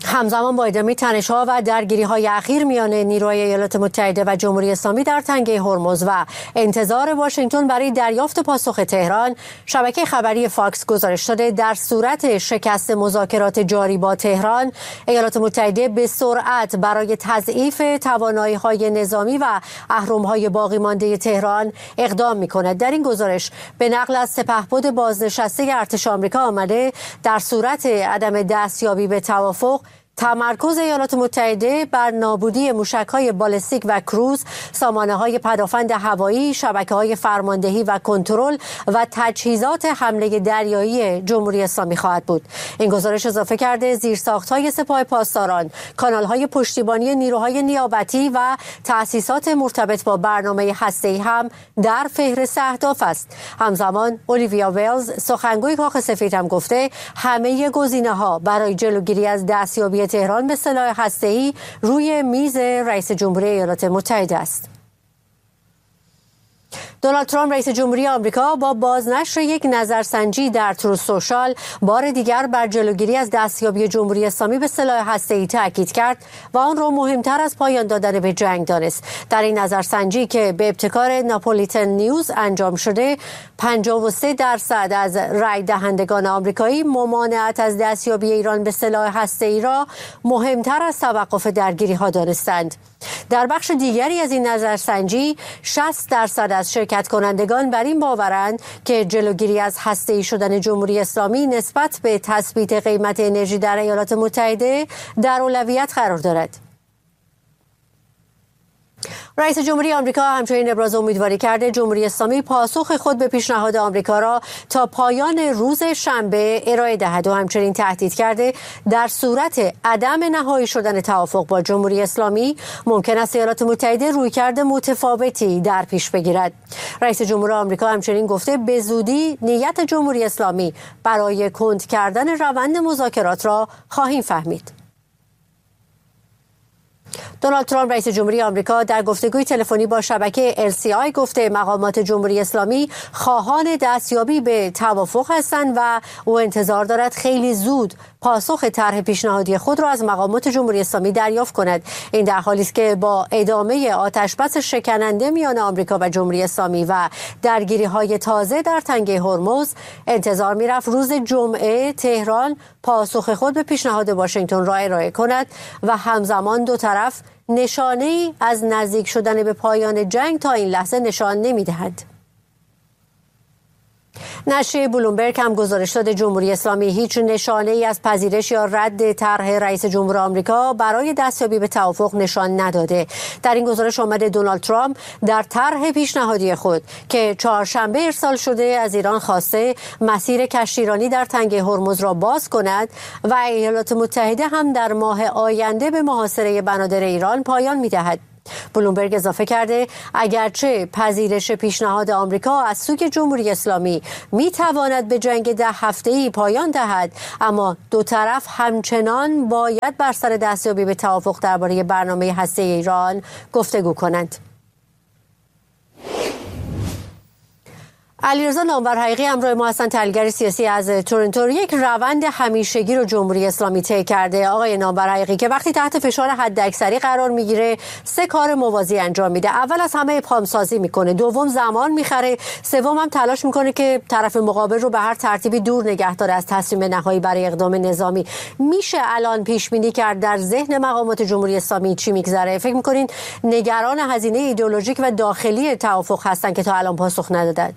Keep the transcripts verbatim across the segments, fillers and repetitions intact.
همزمان با ادامه تنش‌ها و درگیری‌های اخیر میان نیروهای ایالات متحده و جمهوری اسلامی در تنگه هرمز و انتظار واشنگتن برای دریافت پاسخ تهران، شبکه خبری فاکس گزارش داده در صورت شکست مذاکرات جاری با تهران، ایالات متحده به سرعت برای تضعیف توانایی‌های نظامی و اهرم‌های باقی مانده تهران اقدام می‌کند. در این گزارش به نقل از سپهبد بازنشسته ارتش آمریکا آمده در صورت عدم دستیابی به توافق، تمرکز ایالات متحده بر نابودی موشک‌های بالستیک و کروز، سامانه‌های پدافند هوایی، شبکه‌های فرماندهی و کنترل و تجهیزات حمله دریایی جمهوری اسلامی خواهد بود. این گزارش اضافه کرده زیرساخت‌های سپاه پاسداران، کانال‌های پشتیبانی نیروهای نیابتی و تأسیسات مرتبط با برنامه هسته‌ای هم در فهرست اهداف است. همزمان اولیویا ویلز، سخنگوی کاخ سفید، هم گفته همه گزینه‌ها برای جلوگیری از دستیابی تهران به سلاح هسته‌ای روی میز رئیس جمهوری ایالات متحده است. دونالد ترامپ رئیس جمهوری آمریکا با بازنشر یک نظرسنجی در تروث سوشال بار دیگر بر جلوگیری از دستیابی جمهوری اسلامی به سلاح هسته‌ای تاکید کرد و آن را مهمتر از پایان دادن به جنگ دانست. در این نظرسنجی که به ابتکار ناپولیتن نیوز انجام شده، پنجاه و سه درصد از رای دهندگان آمریکایی ممانعت از دستیابی ایران به سلاح هسته‌ای را مهمتر از توقف درگیری‌ها دانستند. در بخش دیگری از این نظرسنجی، شصت درصد از شرکت کنندگان بر این باورند که جلوگیری از هسته‌ای شدن جمهوری اسلامی نسبت به تثبیت قیمت انرژی در ایالات متحده در اولویت قرار دارد. رئیس جمهوری آمریکا همچنین ابراز امیدواری کرده جمهوری اسلامی پاسخ خود به پیشنهاد آمریکا را تا پایان روز شنبه ارائه دهد و همچنین تهدید کرده در صورت عدم نهایی شدن توافق با جمهوری اسلامی ممکن است ایالات متحده رویکرد متفاوتی در پیش بگیرد. رئیس جمهور آمریکا همچنین گفته به زودی نیت جمهوری اسلامی برای کند کردن روند مذاکرات را خواهیم فهمید. دونالد ترامپ رئیس جمهوری آمریکا در گفتگوی تلفنی با شبکه ال سی آی گفته مقامات جمهوری اسلامی خواهان دستیابی به توافق هستند و او انتظار دارد خیلی زود پاسخ طرح پیشنهادی خود را از مقامات جمهوری اسلامی دریافت کند. این در حالی است که با ادامه آتشبس شکننده میان آمریکا و جمهوری اسلامی و درگیری‌های تازه در تنگه هرمز، انتظار می‌رفت روز جمعه تهران پاسخ خود به پیشنهاد واشنگتن را ارائه کند و همزمان دو طرف نشانه‌ای از نزدیک شدن به پایان جنگ تا این لحظه نشان نمی‌دهد. نشریه بلومبرگ هم گزارش داده جمهوری اسلامی هیچ نشانه‌ای از پذیرش یا رد طرح رئیس جمهور آمریکا برای دستیابی به توافق نشان نداده. در این گزارش آمده دونالد ترامپ در طرح پیشنهادی خود که چهارشنبه ارسال شده از ایران خواسته مسیر کشتیرانی در تنگه هرمز را باز کند و ایالات متحده هم در ماه آینده به محاصره بنادر ایران پایان می‌دهد. بلومبرگ اضافه کرده اگرچه پذیرش پیشنهاد آمریکا از سوی جمهوری اسلامی میتواند به جنگ ده هفته‌ای پایان دهد، اما دو طرف همچنان باید بر سر دستیابی به توافق درباره برنامه هسته‌ای ایران گفتگو کنند. علیرضا نامور حقیقی همراه ما هستند، تحلیلگر سیاسی از تورنتو. یک روند همیشگی رو جمهوری اسلامی طی کرده آقای نامور حقیقی که وقتی تحت فشار حداکثری قرار میگیره سه کار موازی انجام میده. اول از همه ابهام سازی میکنه، دوم زمان میخره، سوم هم تلاش میکنه که طرف مقابل رو به هر ترتیبی دور نگه داره از تصمیم نهایی برای اقدام نظامی. میشه الان پیش بینی کرد در ذهن مقامات جمهوری اسلامی چی میگذره؟ فکر میکنین نگران هزینه ایدئولوژیک و داخلی توافق هستن که تا الان پاسخ ندادن؟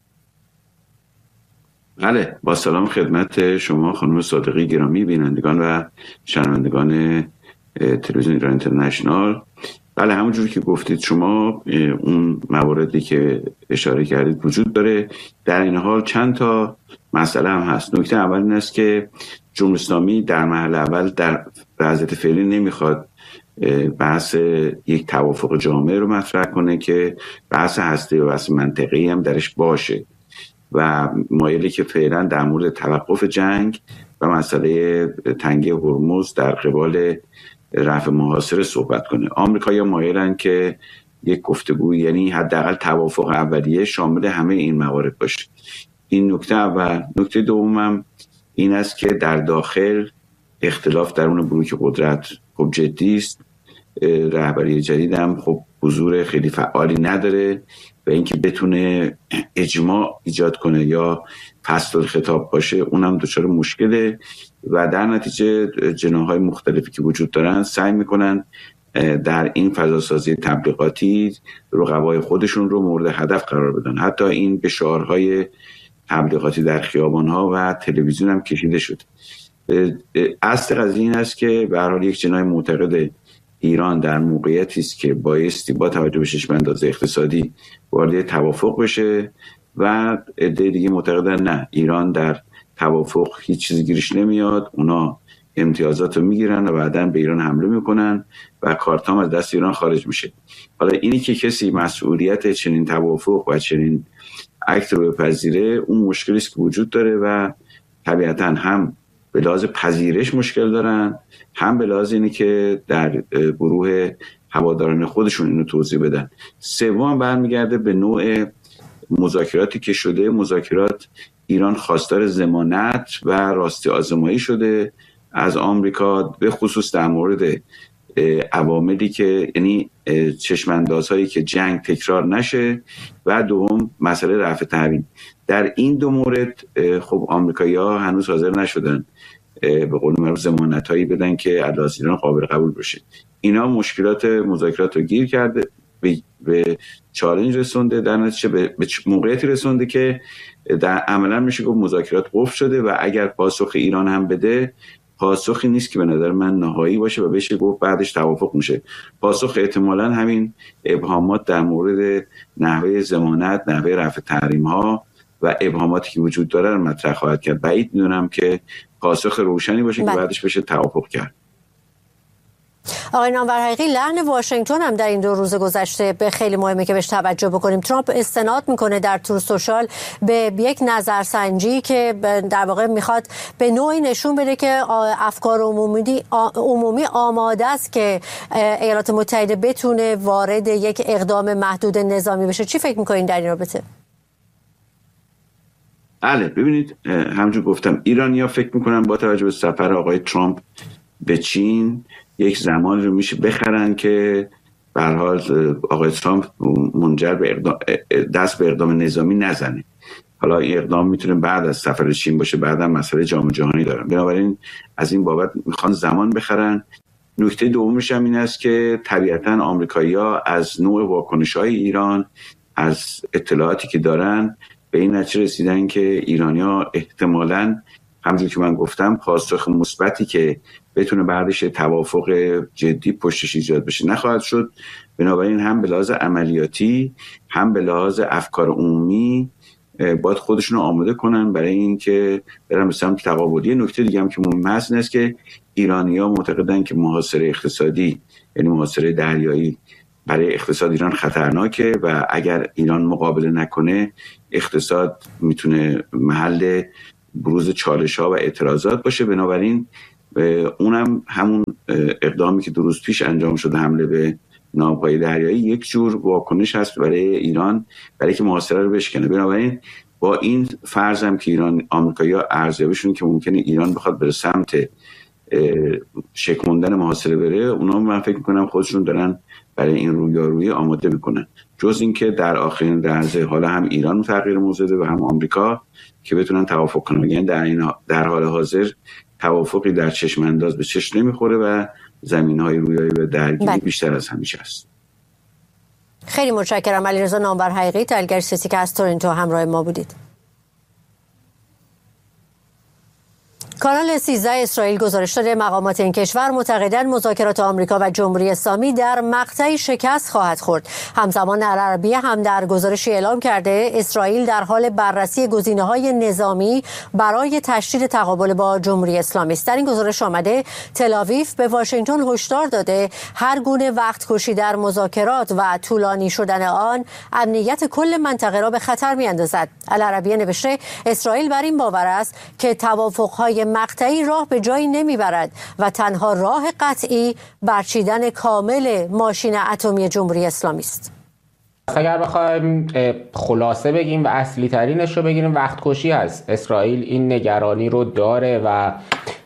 بله، با سلام خدمت شما خانم صادقی، گرامی بینندگان و شنوندگان تلویزیون ایران اینترنشنال. بله، همونجور که گفتید شما، اون مواردی که اشاره کردید وجود داره. در این حال چند تا مسئله هم هست. نکته اول این است که جمهوری اسلامی در مرحله اول در وضعیت فعلی نمیخواد بحث یک توافق جامع رو مطرح کنه که بحث هسته و بحث منطقی هم درش باشه و مایلی که فعلا در مورد توقف جنگ و مسئله تنگه هرمز در قبال رفع محاصره صحبت کنه. آمریکایی‌ها مایلن که یک گفتگو، یعنی حداقل توافق اولیه، شامل همه این موارد باشه. این نکته اول. نکته دومم این است که در داخل اختلاف درون بلوک قدرت خب جدی است. رهبری جدید هم خب حضور خیلی فعالی نداره و اینکه بتونه اجماع ایجاد کنه یا فصل الخطاب باشه اونم دچار مشکله و در نتیجه جناح‌های مختلفی که وجود دارن سعی میکنن در این فضاسازی تبلیغاتی رقبای خودشون رو مورد هدف قرار بدن. حتی این به شعارهای تبلیغاتی در خیابان‌ها و تلویزیون هم کشیده شد. اصل قضیه این است که به هر حال یک جناح معتقد ایران در موقعیتی است که بایستی با توجه به چشم‌انداز اقتصادی وارد توافق بشه و عده دیگه معتقدن نه، ایران در توافق هیچ چیزی گیرش نمیاد، اونا امتیازات رو میگیرن و بعداً به ایران حمله میکنن و کارتام از دست ایران خارج میشه. حالا اینی که کسی مسئولیت چنین توافق و چنین اکت رو بپذیره اون مشکلی است که وجود داره و طبیعتاً هم به لحاظ پذیرش مشکل دارن، هم به لحاظ اینی که در گروه هواداران خودشون اینو توضیح بدن. سوم برمیگرده به نوع مذاکراتی که شده. مذاکرات ایران خواستار ضمانت و راستی آزمایی شده از آمریکا، به خصوص در مورد عواملی که یعنی چشماندازهایی که جنگ تکرار نشه و دوم مسئله رفع تحریم. در این دو مورد خب آمریکایی‌ها هنوز حاضر نشدن به قول معروف ضمانتایی بدن که از ایران قابل قبول بشه. اینا مشکلات مذاکرات رو گیر کرده، به, به چالش رسونده، در نتیجه به, به موقعیتی رسونده که در عملا میشه گفت مذاکرات قفل شده و اگر پاسخ ایران هم بده پاسخی نیست که به نظر من نهایی باشه و بشه گفت بعدش توافق میشه. پاسخ احتمالاً همین ابهامات در مورد نحوه ضمانت، نحوه رفع تحریم ها و ابهاماتی که وجود داره رو مطرح خواهد کرد. بعید میدونم که پاسخ روشنی باشه که بعدش بشه توافق کرد. آقای نامور حقیقی، لحن واشنگتن هم در این دو روز گذشته به خیلی مهمه که بهش توجه بکنیم. ترامپ استناد میکنه در تور سوشال به یک نظرسنجی که در واقع میخواد به نوعی نشون بده که افکار عمومی عمومی آماده است که ایالات متحده بتونه وارد یک اقدام محدود نظامی بشه. چی فکر میکنین در این رابطه؟ بله، ببینید همونجور گفتم ایرانی‌ها فکر میکنن با توجه به سفر آقای ترامپ به چین یک زمان رو میشه بخرن که به هر حال آقای ترامپ منجر به اقدام دست به اقدام نظامی نزنه. حالا این اقدام میتونه بعد از سفر چین باشه، بعدا مسئله جام جهانی دارن، بنابراین از این بابت میخوان زمان بخرن. نکته دومش هم این است که طبیعتاً آمریکایی‌ها از نوع واکنش‌های ایران، از اطلاعاتی که دارن به این نتیجه رسیدن که ایرانی‌ها احتمالاً همونجور که من گفتم پاسخ مثبتی که بتونه بعدش توافق جدی پشتش ایجاد بشه نخواهد شد. بنابراین هم به لحاظ عملیاتی هم به لحاظ افکار عمومی باید خودشون رو آماده کنن برای این که برن به سمت تقابلی. نکته دیگه هم که مهم هست این است که ایرانی‌ها معتقدن که محاصره اقتصادی یعنی محاصره دریایی برای اقتصاد ایران خطرناکه و اگر ایران مقابله نکنه اقتصاد میتونه محل بروز چالش‌ها و اعتراضات باشه. بنابراین اونم همون اقدامی که دو روز پیش انجام شده، حمله به ناوهای دریایی، یک جور واکنش هست برای ایران برای که محاصره رو بشکنه. بنابراین با این فرض هم که ایران آمریکایی‌ها ارزیابیشون که ممکنه ایران بخواد بره سمت شکوندن محاصره بره، اونا من فکر می‌کنم خودشون دارن برای این رویارویی آماده میکنن، جز اینکه در آخرین لحظه حالا هم ایران تغییر موضوع و هم آمریکا که بتونن توافق کنن. یعنی در این در حال حاضر توافقی در چشم انداز به چشم نمیخوره و زمینهای رویایی و درگیری بیشتر از همیشه است. خیلی متشکرم. علیرضا نامور حقیقی، تحلیلگر سیاسی که از تورنتو همراه ما بودید. کانال سیزده اسرائیل گزارش داده مقامات این کشور معتقدند مذاکرات آمریکا و جمهوری اسلامی در مقطعی شکست خواهد خورد. همزمان العربیه هم در گزارشی اعلام کرده اسرائیل در حال بررسی گزینه‌های نظامی برای تشدید تقابل با جمهوری اسلامی است. در این گزارش آمده تل‌آویو به واشنگتن هشدار داده هر گونه وقت کشی در مذاکرات و طولانی شدن آن امنیت کل منطقه را به خطر می‌اندازد. العربیه نوشته اسرائیل بر این باور است که توافق‌های مقطعی راه به جایی نمیبرد و تنها راه قطعی برچیدن کامل ماشین اتمی جمهوری اسلامی است. اگر بخوایم خلاصه بگیم و اصلی ترینش رو بگیریم، وقت کشی هست. اسرائیل این نگرانی رو داره و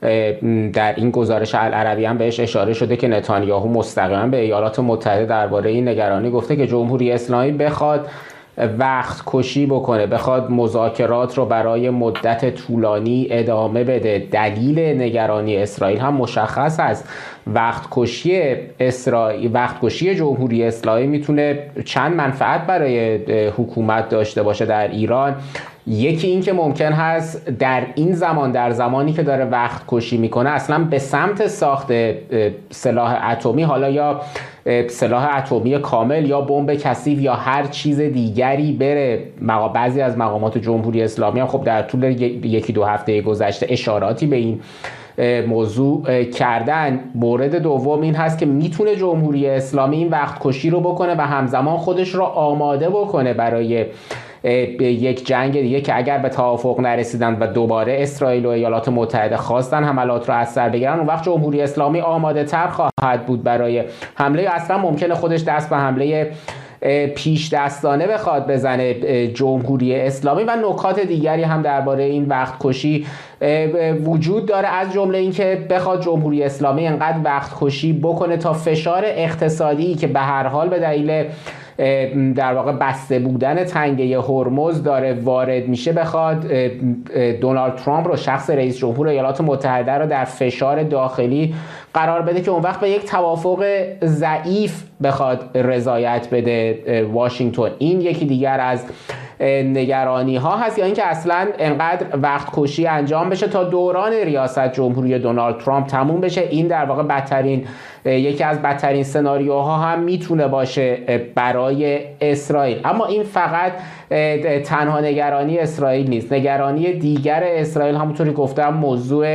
در این گزارش العربی هم بهش اشاره شده که نتانیاهو مستقیما به ایالات متحده درباره این نگرانی گفته که جمهوری اسلامی بخواد وقت کشی بکنه، بخواد مذاکرات رو برای مدت طولانی ادامه بده. دلیل نگرانی اسرائیل هم مشخص است. وقت کشی اسرائیل، وقت کشی جمهوری اسلامی میتونه چند منفعت برای حکومت داشته باشه در ایران. یکی این که ممکن هست در این زمان، در زمانی که داره وقت کشی میکنه، اصلا به سمت ساخت سلاح اتمی، حالا یا سلاح اتمی کامل یا بمب کثیف یا هر چیز دیگری بره. بعضی از مقامات جمهوری اسلامی هم خب در طول یکی دو هفته گذشته اشاراتی به این موضوع کردن. مورد دوم این هست که میتونه جمهوری اسلامی این وقت کشی رو بکنه و همزمان خودش رو آماده بکنه برای یک جنگ دیگه که اگر به توافق نرسیدن و دوباره اسرائیل و ایالات متحده خواستن حملات رو از سر بگیرن، اون وقت جمهوری اسلامی آماده تر خواهد بود برای حمله. اصلا ممکنه خودش دست به حمله پیش دستانه بخواد بزنه جمهوری اسلامی. و نکات دیگری هم درباره این وقت کشی وجود داره، از جمله این که بخواد جمهوری اسلامی انقدر وقت کشی بکنه تا فشار اقتصادی که به هر حال به دلیل در واقع بسته بودن تنگه هرمز داره وارد میشه، بخواد دونالد ترامپ رو، شخص رئیس جمهور ایالات متحده رو در فشار داخلی قرار بده که اون وقت به یک توافق ضعیف بخواد رضایت بده واشنگتن. این یکی دیگر از نگرانی ها هست، یا اینکه اصلا انقدر وقت کشی انجام بشه تا دوران ریاست جمهوری دونالد ترامپ تموم بشه. این در واقع بدترین، یکی از بدترین سناریوها هم میتونه باشه برای اسرائیل. اما این فقط تنها نگرانی اسرائیل نیست. نگرانی دیگر اسرائیل همونطوری گفتم موضوع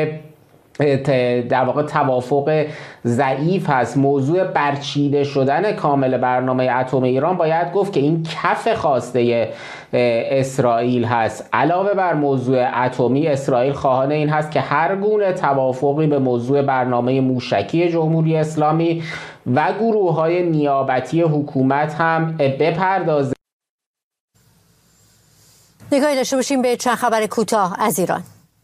در واقع توافق ضعیف هست. موضوع برچیده شدن کامل برنامه اتمی ایران باید گفت که این کف خواسته اسرائیل هست. علاوه بر موضوع اتمی، اسرائیل خواهان این هست که هر گونه توافقی به موضوع برنامه موشکی جمهوری اسلامی و گروه‌های نیابتی حکومت هم بپردازه. نگاهی داشته باشیم به چند خبر کوتاه از ایران.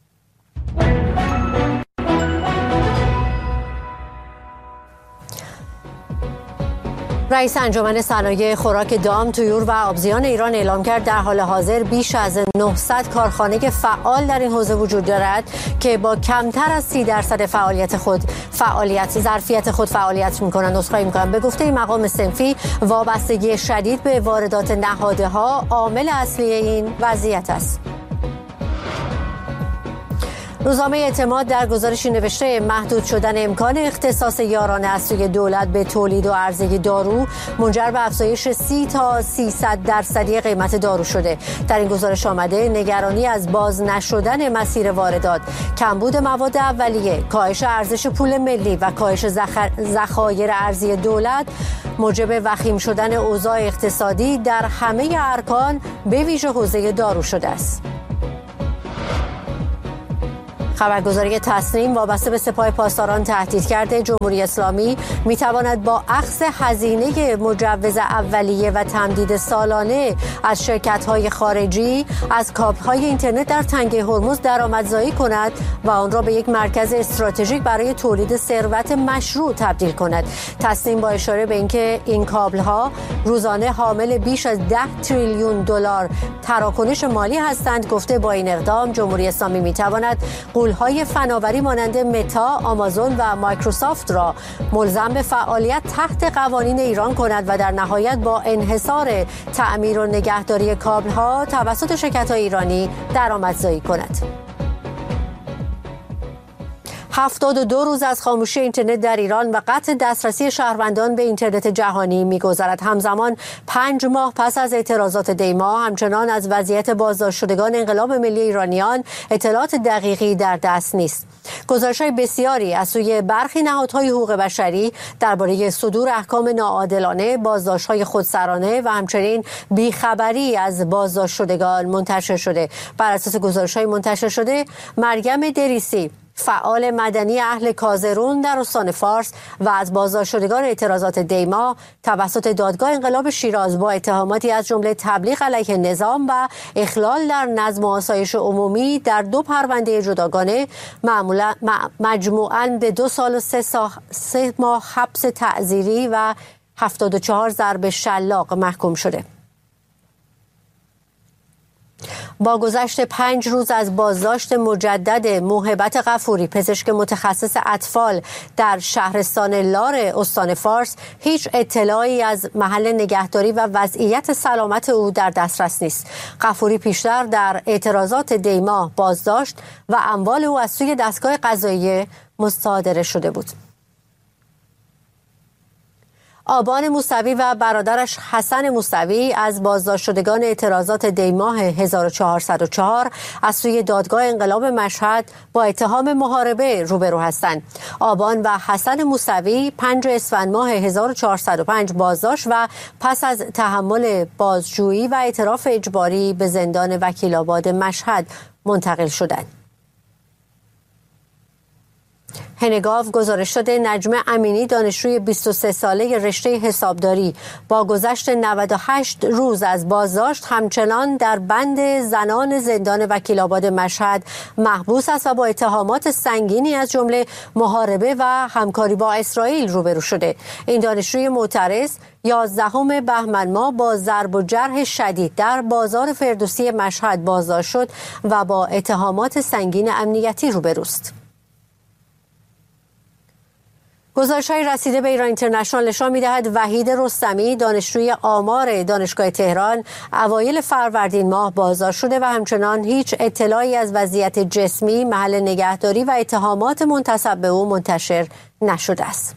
رئیس انجمن صنایع خوراک دام، طیور و آبزیان ایران اعلام کرد در حال حاضر بیش از نهصد کارخانه فعال در این حوزه وجود دارد که با کمتر از سی درصد فعالیت خود فعالیت ظرفیت خود فعالیت می‌کنند. نسخه‌ای می‌کنند. به گفته این مقام صنفی، وابستگی شدید به واردات نهادها عامل اصلی این وضعیت است. روزنامه اعتماد در گزارشی نوشته محدود شدن امکان اختصاص یارانه از سوی دولت به تولید و عرضه دارو منجر به افزایش سی تا سیصد درصدی قیمت دارو شده. در این گزارش آمده نگرانی از باز نشدن مسیر واردات، کمبود مواد اولیه، کاهش ارزش پول ملی و کاهش ذخایر ارزی دولت موجب وخیم شدن اوضاع اقتصادی در همه ارکان به ویژه حوزه دارو شده است. خبرگزاری تصنیم وابسته به سپاه پاسداران تهدید کرده جمهوری اسلامی میتواند با اخذ هزینه مجوز اولیه و تمدید سالانه از شرکت‌های خارجی از کابل‌های اینترنت در تنگه هرمز درآمدزایی کند و آن را به یک مرکز استراتژیک برای تولید ثروت مشروع تبدیل کند. تصنیم با اشاره به اینکه این کابل‌ها روزانه حامل بیش از ده تریلیون دلار تراکنش مالی هستند، گفته با این اقدام جمهوری اسلامی میتواند های فناوری مانند متا، آمازون و مایکروسافت را ملزم به فعالیت تحت قوانین ایران کند و در نهایت با انحصار تعمیر و نگهداری کابل‌ها توسط شرکت‌های ایرانی درآمدزایی کند. هفتاد و دو روز از خاموشی اینترنت در ایران و قطع دسترسی شهروندان به اینترنت جهانی می‌گذرد. همزمان پنج ماه پس از اعتراضات دیما، همچنان از وضعیت بازداشت شدگان انقلاب ملی ایرانیان اطلاعات دقیقی در دست نیست. گزارش‌های بسیاری از سوی برخی نهادهای حقوق بشری درباره صدور احکام ناعادلانه، بازداشت‌های خودسرانه و همچنین بیخبری از بازداشت شدگان منتشر شده. بر اساس گزارش‌های منتشر شده، مریم دریسی فعال مدنی اهل کازرون در استان فارس و از بازداشت شدگان اعتراضات دیما توسط دادگاه انقلاب شیراز با اتهاماتی از جمله تبلیغ علیه نظام و اخلال در نظم و آسایش عمومی در دو پرونده جداگانه معمولا مجموعاً به دو سال و سه, سا... سه ماه حبس تعزیری و هفتاد و چهار ضرب شلاق محکوم شده. با گذشت پنج روز از بازداشت مجدد موهبت غفوری، پزشک متخصص اطفال در شهرستان لار استان فارس، هیچ اطلاعی از محل نگهداری و وضعیت سلامت او در دسترس نیست. غفوری پیشتر در اعتراضات دیما بازداشت و اموال او از سوی دستگاه قضاییه مصادره شده بود. آبان موسوی و برادرش حسن موسوی از بازداشت شدگان اعتراضات دیماه هزار و چهارصد و چهار از سوی دادگاه انقلاب مشهد با اتهام محاربه روبرو هستند. آبان و حسن موسوی پنج اسفند ماه هزار و چهارصد و پنج بازداشت و پس از تحمل بازجویی و اعتراف اجباری به زندان وکیل‌آباد مشهد منتقل شدند. هنگاو گزارش داده نجمه امینی، دانشجوی بیست و سه ساله رشته حسابداری، با گذشت نود و هشت روز از بازداشت همچنان در بند زنان زندان وکیل‌آباد مشهد محبوس است و با اتهامات سنگینی از جمله محاربه و همکاری با اسرائیل روبرو شده. این دانشجوی معترض یازدهم بهمن ماه با ضرب و جرح شدید در بازار فردوسی مشهد بازداشت شد و با اتهامات سنگین امنیتی روبروست. گزارش‌های رسیده به ایران اینترنشنال نشان می‌دهد وحید رستمی، دانشجوی آمار دانشگاه تهران، اوایل فروردین ماه بازداشت شده و همچنان هیچ اطلاعی از وضعیت جسمی، محل نگهداری و اتهامات منتسب به او منتشر نشده است.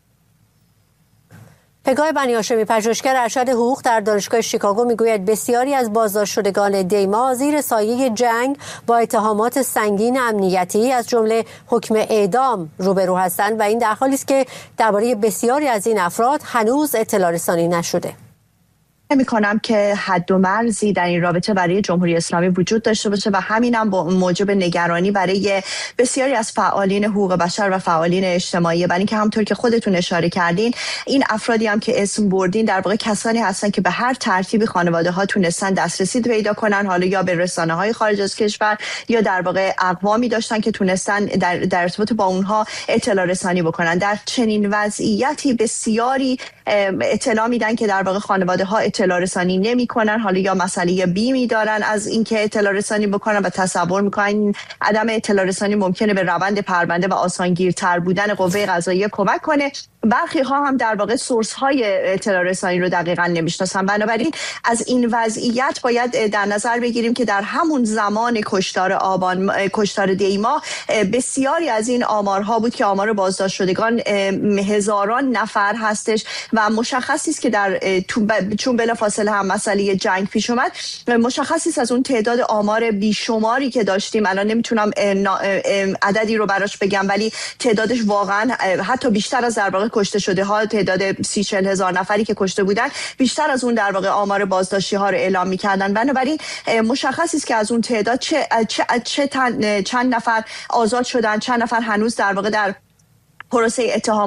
پگاه بنی هاشمی، پژوهشگر ارشد حقوق در دانشگاه شیکاگو، میگوید بسیاری از بازداشت شدگان دیما زیر سایه جنگ با اتهامات سنگین امنیتی از جمله حکم اعدام روبرو هستند و این در حالی است که درباره بسیاری از این افراد هنوز اطلاع رسانی نشده. نمی کنم که حد و مرزی در این رابطه برای جمهوری اسلامی وجود داشته باشه و همینم با موجب نگرانی برای بسیاری از فعالین حقوق بشر و فعالین اجتماعی، برای اینکه همونطور که خودتون اشاره کردین این افرادی هم که اسم بردین در واقع کسانی هستن که به هر ترتیبی خانواده ها تونستن دسترسی پیدا کنن، حالا یا به رسانه های خارج از کشور یا در واقع اقوامی داشتن که تونستن در در ارتباط با اونها اطلاع رسانی بکنن. در چنین وضعیتی بسیاری اطلاع میدن که در واقع خانواده ها اطلاع رسانی نمی کنن، حالا یا مسئله بیمی دارن از اینکه اطلاع رسانی بکنن و تصور میکنن عدم اطلاع رسانی ممکنه به روند پرونده و آسانگیرتر بودن قوه قضاییه کمک کنه. برخی ها هم در واقع سورس های اطلاع رسانی رو دقیقاً نمیشناسن. بنابراین از این وضعیت باید در نظر بگیریم که در همون زمان کشتار آبان کشتار دیما بسیاری از این آمارها بود که آمار بازداشت شدگان هزاران نفر هستش و مشخصی است که در چون بلافاصله هم مسئله جنگ پیش اومد، مشخصی است از اون تعداد آمار بیشماری که داشتیم، الان نمیتونم عددی رو براش بگم ولی تعدادش واقعا حتی بیشتر از در واقع کشته شده ها، تعداد سی چهل هزار نفری که کشته بودن بیشتر از اون در واقع آمار بازداشتی ها رو اعلام می‌کردن. بنابراین مشخصی است که از اون تعداد چه چه, چه چند نفر آزاد شدن، چند نفر هنوز در واقع در پروسه اتهام